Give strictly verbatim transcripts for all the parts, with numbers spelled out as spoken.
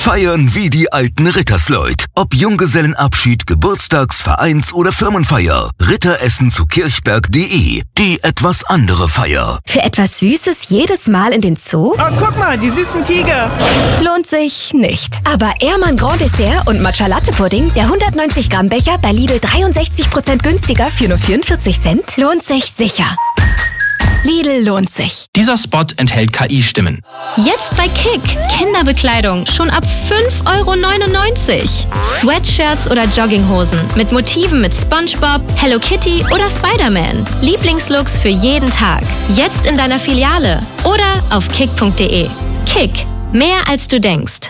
Feiern wie die alten Rittersleut. Ob Junggesellenabschied, Geburtstags-, Vereins- oder Firmenfeier. Ritteressen zu kirchberg punkt de. Die etwas andere Feier. Für etwas Süßes jedes Mal in den Zoo? Oh, guck mal, die süßen Tiger. Lohnt sich nicht. Aber Ehrmann Grand Dessert und Matcha Latte Pudding, der hundertneunzig Gramm Becher bei Lidl dreiundsechzig Prozent günstiger für nur vierundvierzig Cent, lohnt sich sicher. Lidl lohnt sich. Dieser Spot enthält K I-Stimmen. Jetzt bei Kick. Kinderbekleidung schon ab fünf Euro neunundneunzig. Sweatshirts oder Jogginghosen mit Motiven mit SpongeBob, Hello Kitty oder Spider-Man. Lieblingslooks für jeden Tag. Jetzt in deiner Filiale oder auf kick punkt de. Kick. Mehr als du denkst.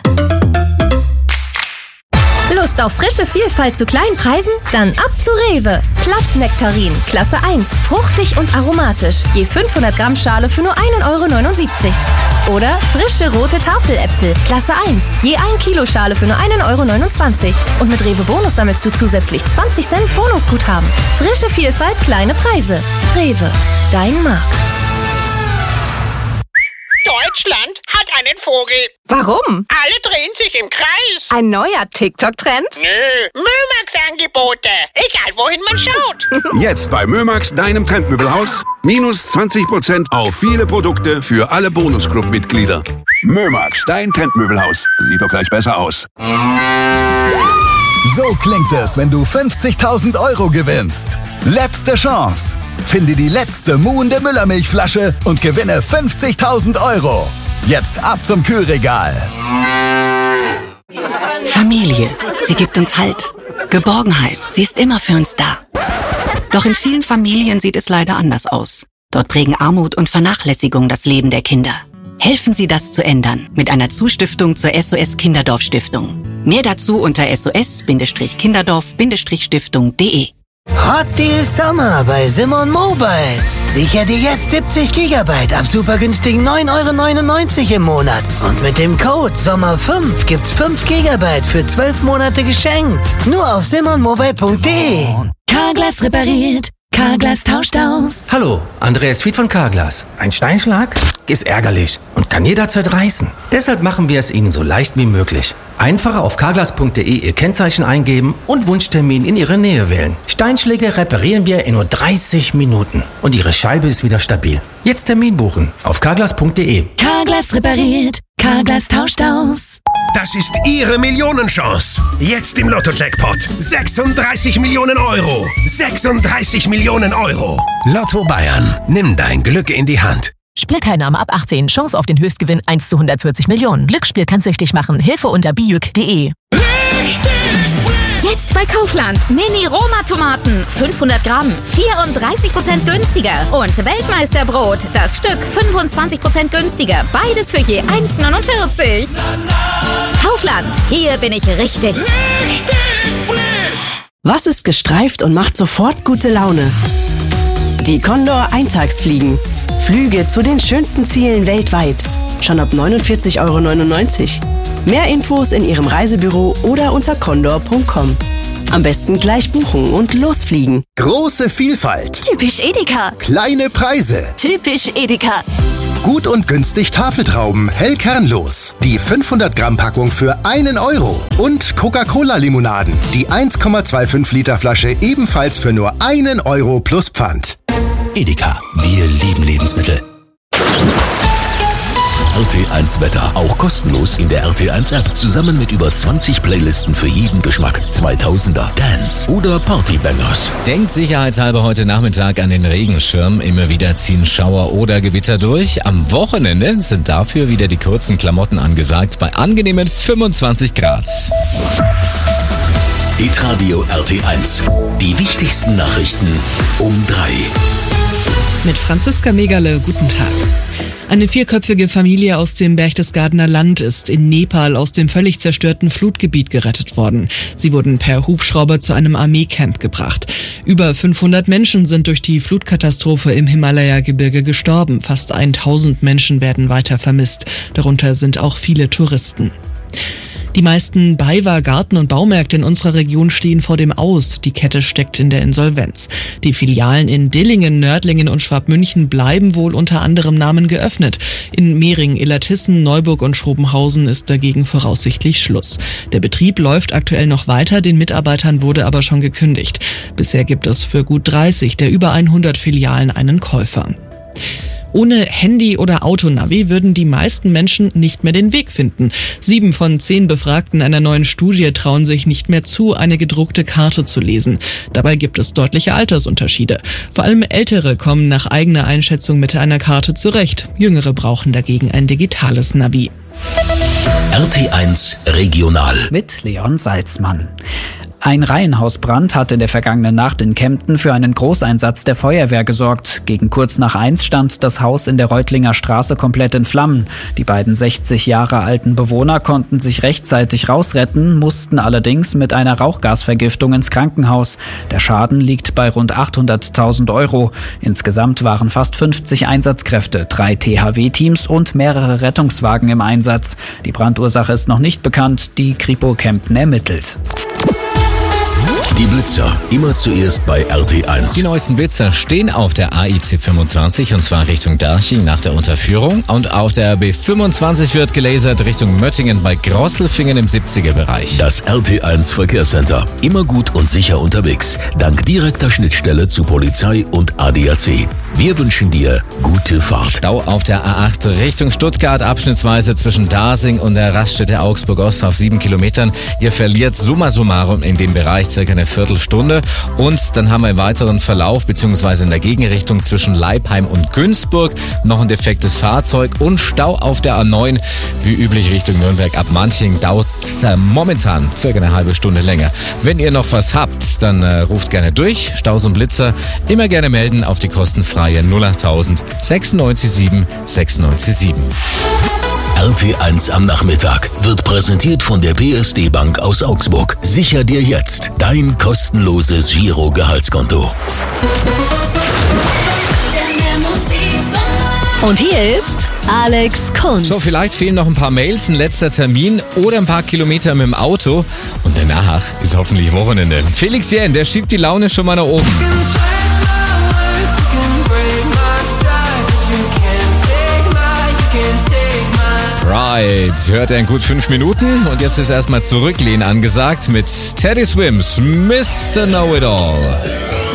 Lust auf frische Vielfalt zu kleinen Preisen? Dann ab zu Rewe. Plattnektarin, Klasse eins, fruchtig und aromatisch. Je fünfhundert Gramm Schale für nur ein Euro neunundsiebzig. Oder frische rote Tafeläpfel, Klasse eins, je ein Kilo Schale für nur ein Euro neunundzwanzig. Und mit Rewe Bonus sammelst du zusätzlich zwanzig Cent Bonusguthaben. Frische Vielfalt, kleine Preise. Rewe, dein Markt. Deutschland hat einen Vogel. Warum? Alle drehen sich im Kreis. Ein neuer TikTok-Trend? Nö, Mömax-Angebote. Egal, wohin man schaut. Jetzt bei Mömax, deinem Trendmöbelhaus. Minus zwanzig Prozent auf viele Produkte für alle Bonusclub-Mitglieder. Mömax, dein Trendmöbelhaus. Sieht doch gleich besser aus. So klingt es, wenn du fünfzigtausend Euro gewinnst. Letzte Chance. Finde die letzte muhende Müllermilchflasche und gewinne fünfzigtausend Euro. Jetzt ab zum Kühlregal. Familie, sie gibt uns Halt. Geborgenheit, sie ist immer für uns da. Doch in vielen Familien sieht es leider anders aus. Dort prägen Armut und Vernachlässigung das Leben der Kinder. Helfen Sie, das zu ändern mit einer Zustiftung zur S O S Kinderdorf Stiftung. Mehr dazu unter s o s kinderdorf stiftung punkt de. Hot Deal Sommer bei Simon Mobile. Sicher dir jetzt siebzig Gigabyte ab super günstigen neun Euro neunundneunzig im Monat. Und mit dem Code Sommer fünf gibt's fünf Gigabyte für zwölf Monate geschenkt. Nur auf simon mobile punkt de. Carglass repariert. Carglass tauscht aus. Hallo, Andreas Fied von Carglass. Ein Steinschlag ist ärgerlich und kann jederzeit reißen. Deshalb machen wir es Ihnen so leicht wie möglich. Einfach auf carglass punkt de Ihr Kennzeichen eingeben und Wunschtermin in Ihre Nähe wählen. Steinschläge reparieren wir in nur dreißig Minuten und Ihre Scheibe ist wieder stabil. Jetzt Termin buchen auf carglass punkt de. Carglass repariert. Carglass tauscht aus. Das ist Ihre Millionenchance. Jetzt im Lotto-Jackpot. sechsunddreißig Millionen Euro. sechsunddreißig Millionen Euro. Lotto Bayern. Nimm dein Glück in die Hand. Spielteilnahme ab achtzehn. Chance auf den Höchstgewinn eins zu hundertvierzig Millionen. Glücksspiel kann süchtig machen. Hilfe unter bijuk punkt de. Jetzt bei Kaufland. Mini-Roma-Tomaten. fünfhundert Gramm. vierunddreißig Prozent günstiger. Und Weltmeisterbrot. Das Stück fünfundzwanzig Prozent günstiger. Beides für je eins neunundvierzig. Kaufland. Hier bin ich richtig. Richtig frisch. Was ist gestreift und macht sofort gute Laune? Die Condor Eintagsfliegen. Flüge zu den schönsten Zielen weltweit. Schon ab neunundvierzig Euro neunundneunzig. Mehr Infos in Ihrem Reisebüro oder unter condor punkt com. Am besten gleich buchen und losfliegen. Große Vielfalt. Typisch Edeka. Kleine Preise. Typisch Edeka. Gut und günstig Tafeltrauben, hell kernlos. Die fünfhundert Gramm Packung für einen Euro. Und Coca-Cola-Limonaden. Die eins Komma fünfundzwanzig Liter Flasche ebenfalls für nur einen Euro plus Pfand. Edeka, wir lieben Lebensmittel. R T eins Wetter, auch kostenlos in der R T eins App. Zusammen mit über zwanzig Playlisten für jeden Geschmack. zweitausender, Dance oder Partybangers. Denkt sicherheitshalber heute Nachmittag an den Regenschirm. Immer wieder ziehen Schauer oder Gewitter durch. Am Wochenende sind dafür wieder die kurzen Klamotten angesagt bei angenehmen fünfundzwanzig Grad. Hitradio R T eins. Die wichtigsten Nachrichten um drei. Mit Franziska Megerle, guten Tag. Eine vierköpfige Familie aus dem Berchtesgadener Land ist in Nepal aus dem völlig zerstörten Flutgebiet gerettet worden. Sie wurden per Hubschrauber zu einem Armeecamp gebracht. Über fünfhundert Menschen sind durch die Flutkatastrophe im Himalaya-Gebirge gestorben. Fast tausend Menschen werden weiter vermisst. Darunter sind auch viele Touristen. Die meisten BayWa Garten- und Baumärkte in unserer Region stehen vor dem Aus. Die Kette steckt in der Insolvenz. Die Filialen in Dillingen, Nördlingen und Schwabmünchen bleiben wohl unter anderem Namen geöffnet. In Mehring, Illertissen, Neuburg und Schrobenhausen ist dagegen voraussichtlich Schluss. Der Betrieb läuft aktuell noch weiter, den Mitarbeitern wurde aber schon gekündigt. Bisher gibt es für gut dreißig der über hundert Filialen einen Käufer. Ohne Handy oder Autonavi würden die meisten Menschen nicht mehr den Weg finden. Sieben von zehn Befragten einer neuen Studie trauen sich nicht mehr zu, eine gedruckte Karte zu lesen. Dabei gibt es deutliche Altersunterschiede. Vor allem Ältere kommen nach eigener Einschätzung mit einer Karte zurecht. Jüngere brauchen dagegen ein digitales Navi. R T eins Regional mit Leon Salzmann. Ein Reihenhausbrand hat in der vergangenen Nacht in Kempten für einen Großeinsatz der Feuerwehr gesorgt. Gegen kurz nach eins stand das Haus in der Reutlinger Straße komplett in Flammen. Die beiden sechzig Jahre alten Bewohner konnten sich rechtzeitig rausretten, mussten allerdings mit einer Rauchgasvergiftung ins Krankenhaus. Der Schaden liegt bei rund achthunderttausend Euro. Insgesamt waren fast fünfzig Einsatzkräfte, drei T H W-Teams und mehrere Rettungswagen im Einsatz. Die Brandursache ist noch nicht bekannt, die Kripo Kempten ermittelt. Die Blitzer, immer zuerst bei R T eins. Die neuesten Blitzer stehen auf der A I C fünfundzwanzig und zwar Richtung Darching nach der Unterführung. Und auf der B fünfundzwanzig wird gelasert Richtung Möttingen bei Grosselfingen im siebziger-Bereich. Das R T eins Verkehrscenter, immer gut und sicher unterwegs, dank direkter Schnittstelle zu Polizei und A D A C. Wir wünschen dir gute Fahrt. Stau auf der A acht Richtung Stuttgart, abschnittsweise zwischen Dasing und der Raststätte Augsburg-Ost auf sieben Kilometern. Ihr verliert summa summarum in dem Bereich circa eine Viertelstunde. Und dann haben wir im weiteren Verlauf beziehungsweise in der Gegenrichtung zwischen Leipheim und Günzburg noch ein defektes Fahrzeug und Stau auf der A neun, wie üblich Richtung Nürnberg ab Manching, dauert äh, momentan circa eine halbe Stunde länger. Wenn ihr noch was habt, dann äh, ruft gerne durch. Staus und Blitzer immer gerne melden auf die kostenfreie null achttausend sechsundneunzig sieben sechsundneunzig sieben. R T eins am Nachmittag wird präsentiert von der P S D Bank aus Augsburg. Sicher dir jetzt dein kostenloses Giro-Gehaltskonto. Und hier ist Alex Kunz. So, vielleicht fehlen noch ein paar Mails, ein letzter Termin oder ein paar Kilometer mit dem Auto. Und danach ist hoffentlich Wochenende. Felix Jähn, der schiebt die Laune schon mal nach oben. Right, hört er in gut fünf Minuten und jetzt ist erstmal Zurücklehnen angesagt mit Teddy Swims, Mister Know-It-All.